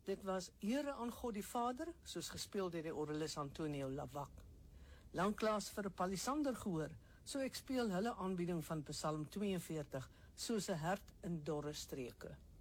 Dit was Ere aan God die Vader, soos gespeel deur die orgelis Antonio Lavac. Lanklaas vir 'n palisander gehoor, so ek speel hulle aanbieding van Psalm 42, soos 'n hert in dorre streke.